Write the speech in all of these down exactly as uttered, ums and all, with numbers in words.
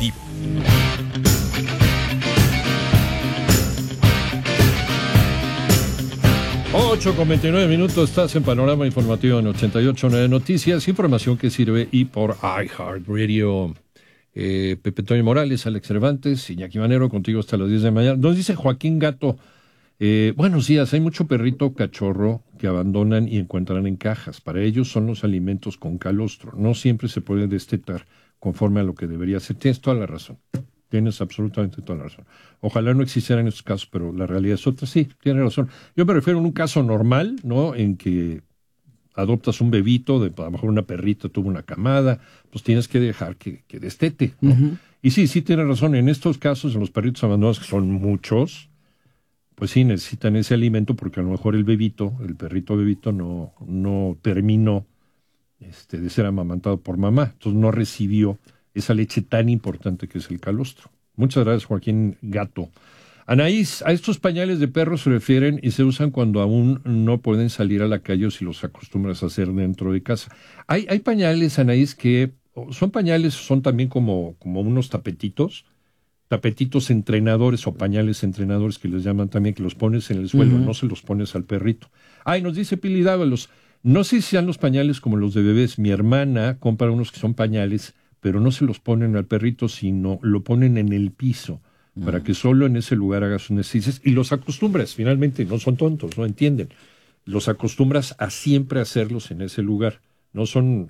informativo. ocho con veintinueve minutos, estás en Panorama Informativo en ochenta y ocho punto nueve Noticias, información que sirve y por iHeartRadio. Eh, Pepe Toño Morales, Alex Cervantes, Iñaki Manero, contigo hasta las diez de la mañana. Nos dice Joaquín Gato, eh, buenos días, hay mucho perrito cachorro que abandonan y encuentran en cajas. Para ellos son los alimentos con calostro. No siempre se puede destetar conforme a lo que debería ser. Tienes toda la razón. Tienes absolutamente toda la razón. Ojalá no existieran estos casos, pero la realidad es otra. Sí, tienes razón. Yo me refiero a un caso normal, ¿no? En que adoptas un bebito, de, a lo mejor una perrita tuvo una camada, pues tienes que dejar que, que destete, ¿no? Uh-huh. Y sí, sí tienes razón. En estos casos, en los perritos abandonados, que son muchos, pues sí necesitan ese alimento porque a lo mejor el bebito, el perrito bebito, no, no terminó este, de ser amamantado por mamá. Entonces no recibió esa leche tan importante que es el calostro. Muchas gracias, Joaquín Gato. Anaís, a estos pañales de perro se refieren y se usan cuando aún no pueden salir a la calle o si los acostumbras a hacer dentro de casa. Hay, hay pañales, Anaís, que son pañales, son también como, como unos tapetitos, tapetitos entrenadores o pañales entrenadores que les llaman también, que los pones en el suelo, uh-huh. No se los pones al perrito. Ay, nos dice Pili Dávalos, no sé si sean los pañales como los de bebés. Mi hermana compra unos que son pañales, pero no se los ponen al perrito, sino lo ponen en el piso, mm. para que solo en ese lugar haga sus necesidades. Y los acostumbras, finalmente, no son tontos, no entienden. Los acostumbras a siempre hacerlos en ese lugar. No son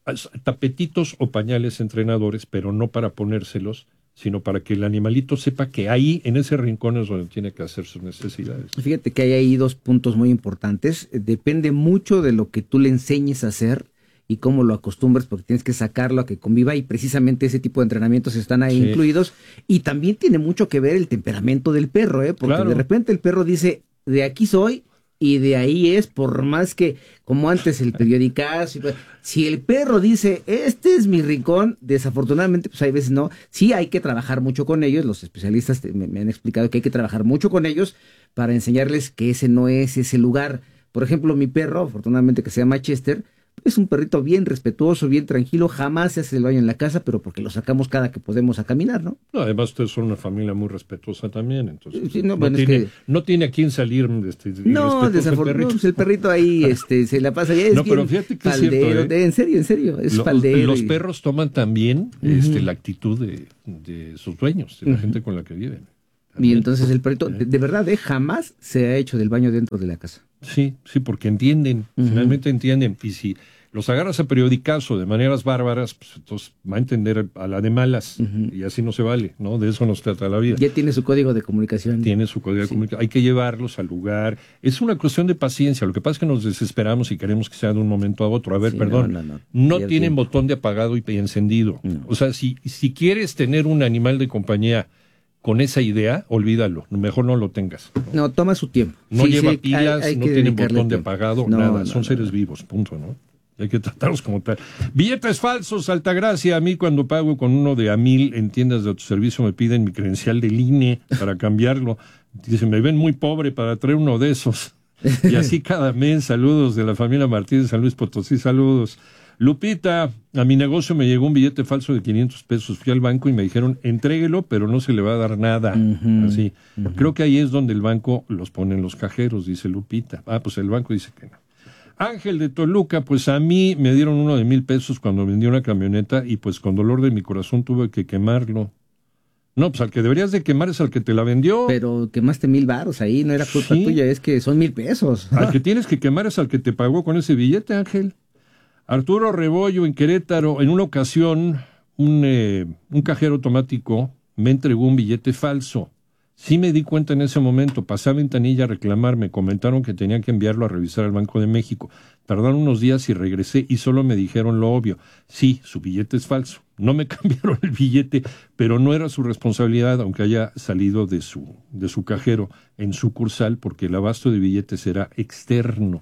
tapetitos o pañales entrenadores, pero no para ponérselos, sino para que el animalito sepa que ahí, en ese rincón, es donde tiene que hacer sus necesidades. Fíjate que hay ahí dos puntos muy importantes. Depende mucho de lo que tú le enseñes a hacer y cómo lo acostumbras, porque tienes que sacarlo a que conviva, y precisamente ese tipo de entrenamientos están ahí sí. incluidos. Y también tiene mucho que ver el temperamento del perro, ¿eh? Porque claro. de repente el perro dice, de aquí soy y de ahí es, por más que, como antes el periodicazo, si el perro dice, este es mi rincón, desafortunadamente, pues hay veces no. Sí hay que trabajar mucho con ellos, los especialistas me, me han explicado que hay que trabajar mucho con ellos para enseñarles que ese no es ese lugar. Por ejemplo, mi perro, afortunadamente que se llama Chester, es un perrito bien respetuoso, bien tranquilo, jamás se hace el baño en la casa, pero porque lo sacamos cada que podemos a caminar, ¿no? No, además ustedes son una familia muy respetuosa también, entonces sí, no, no, bueno, tiene, es que... no tiene a quién salir de este no, desafortunadamente, no, pues el perrito ahí este, se la pasa ya, es no, bien pero fíjate que faldero, es cierto, ¿eh? En serio, en serio, es Lo, faldero. Los y... perros toman también uh-huh. este, la actitud de, de sus dueños, de la uh-huh. gente con la que viven. También. Y entonces el perrito, de, de verdad, ¿eh? jamás se ha hecho del baño dentro de la casa. Sí, sí, porque entienden, uh-huh. finalmente entienden, y si los agarras a periodicazo de maneras bárbaras, pues entonces va a entender a la de malas, uh-huh. y así no se vale, ¿no? De eso nos trata la vida. Ya tiene su código de comunicación. Tiene su código sí. de comunicación. Hay que llevarlos al lugar. Es una cuestión de paciencia. Lo que pasa es que nos desesperamos y queremos que sea de un momento a otro. A ver, sí, perdón, no, no, no. no tienen tiempo. Botón de apagado y encendido. No. O sea, si, si quieres tener un animal de compañía con esa idea, olvídalo, mejor no lo tengas. No, no toma su tiempo. No sí, lleva sí, pilas, hay, hay no tiene botón tiempo. de apagado, no, nada, no, son no, seres no. vivos, punto, ¿no? Hay que tratarlos como tal. Billetes falsos, Altagracia. A mí cuando pago con uno de a mil en tiendas de autoservicio me piden mi credencial del I N E para cambiarlo. Dicen, me ven muy pobre para traer uno de esos. Y así cada mes, saludos de la familia Martínez de San Luis Potosí, saludos. Lupita, a mi negocio me llegó un billete falso de quinientos pesos. Fui al banco y me dijeron, entréguelo, pero no se le va a dar nada. Uh-huh, así. Uh-huh. Creo que ahí es donde el banco los pone en los cajeros, dice Lupita. Ah, pues el banco dice que no. Ángel de Toluca, pues a mí me dieron uno de mil pesos cuando vendí una camioneta y pues con dolor de mi corazón tuve que quemarlo. No, pues al que deberías de quemar es al que te la vendió. Pero quemaste mil varos ahí, no era culpa sí. tuya, es que son mil pesos. Al que tienes que quemar es al que te pagó con ese billete, Ángel. Arturo Rebollo en Querétaro, en una ocasión un, eh, un cajero automático me entregó un billete falso. Sí me di cuenta en ese momento, pasé a ventanilla a reclamar, me comentaron que tenía que enviarlo a revisar al Banco de México. Tardaron unos días y regresé y solo me dijeron lo obvio. Sí, su billete es falso. No me cambiaron el billete, pero no era su responsabilidad, aunque haya salido de su, de su cajero en sucursal, porque el abasto de billetes era externo.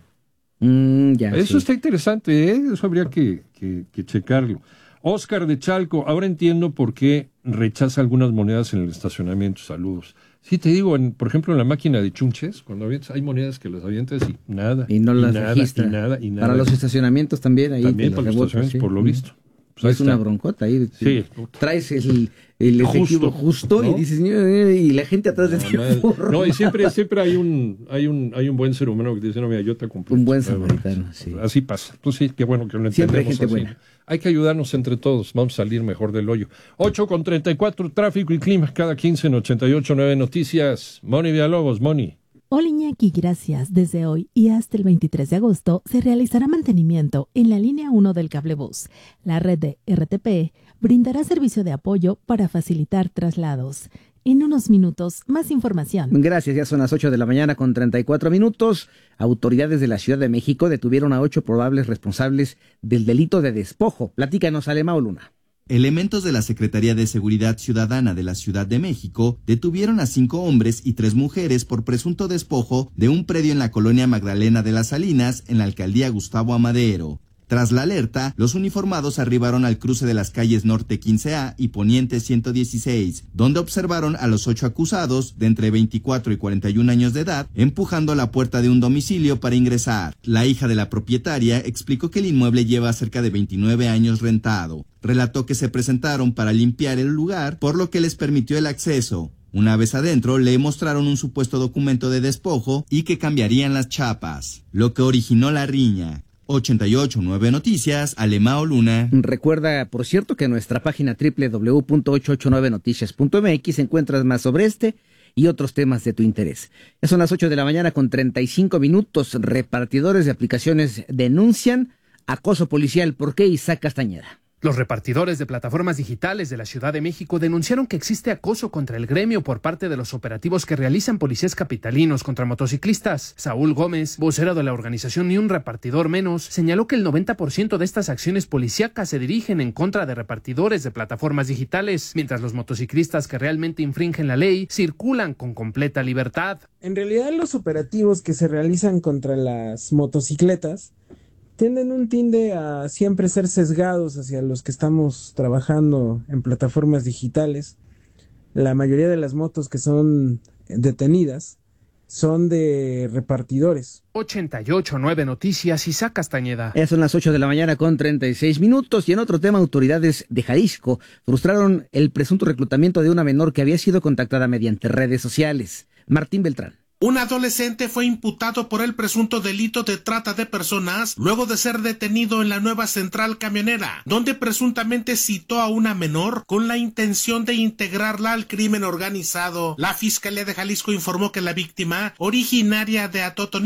Mm, ya, Eso sí. está interesante, ¿eh? Eso habría que, que, que checarlo. Oscar de Chalco, ahora entiendo por qué rechaza algunas monedas en el estacionamiento. Saludos. Sí, te digo, en, por ejemplo, en la máquina de chunches, cuando avientas, hay monedas que las avientas y nada. Y no y las nada, registra. Y nada, y nada. Para los estacionamientos también. Ahí también te para los rebota, estacionamientos, sí. por lo visto. Pues es una broncota ahí. Sí. Traes el, el efectivo justo, justo ¿no? Y dices, y la gente atrás de ti. No, no, y siempre, siempre hay un, hay un, hay un buen ser humano que dice, no, mira, yo te acompaño. Un buen samaritano, sí. Así pasa. Pues sí, qué bueno que lo entendemos. Siempre hay gente así. buena. Hay que ayudarnos entre todos, vamos a salir mejor del hoyo. ocho con treinta y cuatro, tráfico y clima, cada quince en ochenta y ocho punto nueve Noticias. Moni Villalobos, Moni. Hola Iñaki, gracias. Desde hoy y hasta el veintitrés de agosto se realizará mantenimiento en la línea uno del cablebús. La red de R T P brindará servicio de apoyo para facilitar traslados. En unos minutos, más información. Gracias, ya son las ocho de la mañana con treinta y cuatro minutos. Autoridades de la Ciudad de México detuvieron a ocho probables responsables del delito de despojo. Platícanos, Alemao Luna. Elementos de la Secretaría de Seguridad Ciudadana de la Ciudad de México detuvieron a cinco hombres y tres mujeres por presunto despojo de un predio en la colonia Magdalena de las Salinas, en la alcaldía Gustavo Amadero. Tras la alerta, los uniformados arribaron al cruce de las calles Norte quince A y Poniente ciento dieciséis, donde observaron a los ocho acusados, de entre veinticuatro y cuarenta y un años de edad, empujando la puerta de un domicilio para ingresar. La hija de la propietaria explicó que el inmueble lleva cerca de veintinueve años rentado. Relató que se presentaron para limpiar el lugar, por lo que les permitió el acceso. Una vez adentro, le mostraron un supuesto documento de despojo y que cambiarían las chapas, lo que originó la riña. ochenta y ocho punto nueve Noticias, Alemao Luna. Recuerda, por cierto, que en nuestra página doble u doble u doble u punto ochocientos ochenta y nueve noticias punto m x encuentras más sobre este y otros temas de tu interés. Ya son las ocho de la mañana con treinta y cinco minutos. Repartidores de aplicaciones denuncian acoso policial. ¿Por qué, Isaac Castañeda? Los repartidores de plataformas digitales de la Ciudad de México denunciaron que existe acoso contra el gremio por parte de los operativos que realizan policías capitalinos contra motociclistas. Saúl Gómez, vocero de la organización Ni un Repartidor Menos, señaló que el noventa por ciento de estas acciones policíacas se dirigen en contra de repartidores de plataformas digitales, mientras los motociclistas que realmente infringen la ley circulan con completa libertad. En realidad, los operativos que se realizan contra las motocicletas tienden un tinde a siempre ser sesgados hacia los que estamos trabajando en plataformas digitales. La mayoría de las motos que son detenidas son de repartidores. ochenta y ocho punto nueve Noticias, Isaac Castañeda. Ya son las ocho de la mañana con treinta y seis minutos y en otro tema, autoridades de Jalisco frustraron el presunto reclutamiento de una menor que había sido contactada mediante redes sociales. Martín Beltrán. Un adolescente fue imputado por el presunto delito de trata de personas luego de ser detenido en la nueva central camionera, donde presuntamente citó a una menor con la intención de integrarla al crimen organizado. La Fiscalía de Jalisco informó que la víctima, originaria de Atotonilco,